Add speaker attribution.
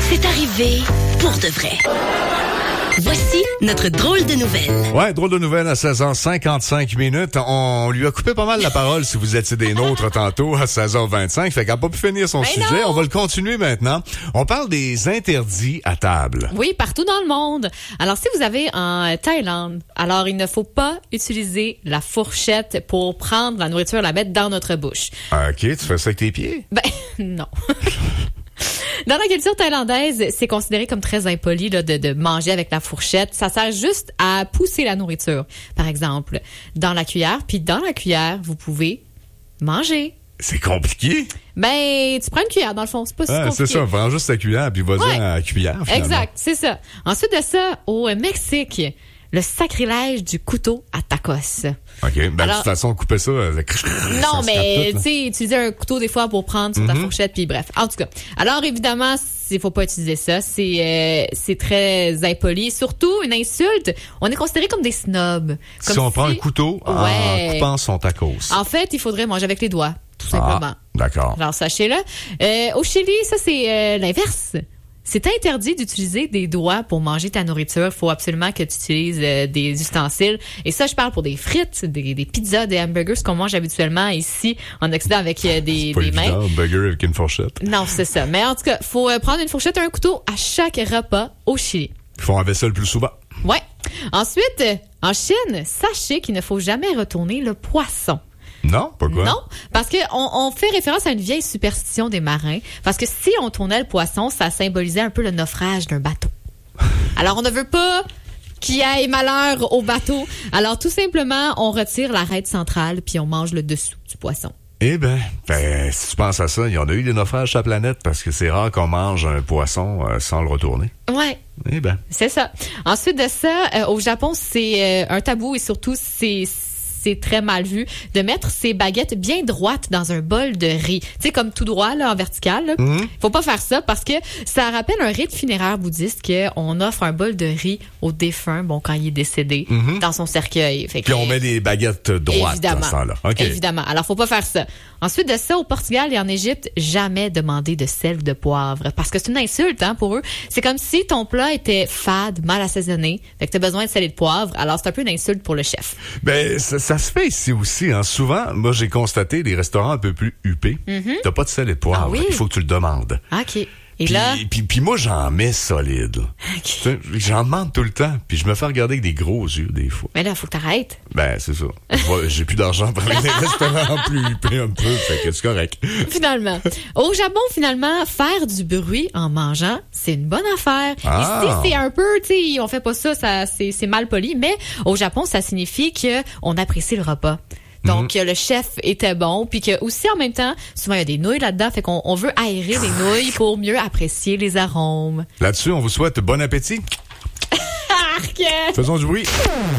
Speaker 1: C'est arrivé pour de vrai. Voici notre drôle de nouvelle.
Speaker 2: Ouais, drôle de nouvelle à 16h55. On lui a coupé pas mal la parole si vous étiez des nôtres tantôt à 16h25. Fait qu'elle n'a pas pu finir son sujet.
Speaker 3: Non.
Speaker 2: On va le continuer maintenant. On parle des interdits à table.
Speaker 3: Oui, partout dans le monde. Alors, si vous avez en Thaïlande, alors il ne faut pas utiliser la fourchette pour prendre la nourriture et la mettre dans notre bouche.
Speaker 2: OK, tu fais ça avec tes pieds?
Speaker 3: Ben, non. Dans la culture thaïlandaise, c'est considéré comme très impoli là, de manger avec la fourchette. Ça sert juste à pousser la nourriture, par exemple, dans la cuillère. Puis dans la cuillère, vous pouvez manger.
Speaker 2: C'est compliqué.
Speaker 3: Ben, tu prends une cuillère, dans le fond. C'est pas si compliqué.
Speaker 2: C'est ça, prends juste ta cuillère puis vas-y à la cuillère, finalement.
Speaker 3: Exact, c'est ça. Ensuite de ça, au Mexique, le sacrilège du couteau à tacos.
Speaker 2: OK, ben
Speaker 3: Alors,
Speaker 2: de toute façon, couper ça...
Speaker 3: non, mais tu sais, utiliser un couteau des fois pour prendre sur ta fourchette, puis bref. En tout cas, alors évidemment, il faut pas utiliser ça. C'est très impoli. Surtout, une insulte, on est considérés comme des snobs. Comme
Speaker 2: si on prend un couteau en coupant son tacos.
Speaker 3: En fait, il faudrait manger avec les doigts, tout simplement.
Speaker 2: D'accord.
Speaker 3: Alors, sachez-le. Au Chili, ça, c'est l'inverse. C'est interdit d'utiliser des doigts pour manger ta nourriture. Il faut absolument que tu utilises des ustensiles. Et ça, je parle pour des frites, des pizzas, des hamburgers, ce qu'on mange habituellement ici en Occident avec des mains.
Speaker 2: Un burger avec une fourchette.
Speaker 3: Non, c'est ça. Mais en tout cas, faut prendre une fourchette et un couteau à chaque repas au Chili.
Speaker 2: Ils font un vaisselle plus souvent.
Speaker 3: Ouais. Ensuite, en Chine, sachez qu'il ne faut jamais retourner le poisson.
Speaker 2: Non? Pourquoi?
Speaker 3: Non, parce que on fait référence à une vieille superstition des marins. Parce que si on tournait le poisson, ça symbolisait un peu le naufrage d'un bateau. Alors, on ne veut pas qu'il y ait malheur au bateau. Alors, tout simplement, on retire l'arête centrale puis on mange le dessous du poisson.
Speaker 2: Eh ben, si tu penses à ça, il y en a eu des naufrages sur la planète parce que c'est rare qu'on mange un poisson sans le retourner.
Speaker 3: Ouais.
Speaker 2: Eh ben.
Speaker 3: C'est ça. Ensuite de ça, au Japon, c'est un tabou et surtout, c'est très mal vu de mettre ses baguettes bien droites dans un bol de riz. Tu sais, comme tout droit, là, en vertical. Faut pas faire ça parce que ça rappelle un rite funéraire bouddhiste qu'on offre un bol de riz au défunt, quand il est décédé, dans son cercueil. Fait que,
Speaker 2: puis on met des baguettes droites dans ce temps-là. Okay.
Speaker 3: Évidemment. Alors, faut pas faire ça. Ensuite de ça, au Portugal et en Égypte, jamais demander de sel ou de poivre. Parce que c'est une insulte, pour eux. C'est comme si ton plat était fade, mal assaisonné. Fait que t'as besoin de sel et de poivre. Alors, c'est un peu une insulte pour le chef.
Speaker 2: Ben, ça se fait ici aussi. Souvent, moi, j'ai constaté des restaurants un peu plus huppés. T'as pas de sel et de poivre.
Speaker 3: Ah oui?
Speaker 2: Il faut que tu le demandes.
Speaker 3: OK. Et
Speaker 2: puis,
Speaker 3: là?
Speaker 2: Puis moi, j'en mets solide. Okay. J'en demande tout le temps. Puis je me fais regarder avec des gros yeux, des fois.
Speaker 3: Mais là, faut que t'arrêtes.
Speaker 2: Ben, c'est ça. J'ai plus d'argent pour aller dans les restaurants plus huppés un peu. Fait que c'est correct.
Speaker 3: Finalement. Au Japon, faire du bruit en mangeant, c'est une bonne affaire. Ici, c'est un peu, on fait pas ça, c'est mal poli. Mais au Japon, ça signifie qu'on apprécie le repas. Donc, le chef était bon, puis que aussi en même temps, souvent il y a des nouilles là-dedans, fait qu'on veut aérer les nouilles pour mieux apprécier les arômes.
Speaker 2: Là-dessus, on vous souhaite bon appétit. Faisons du bruit.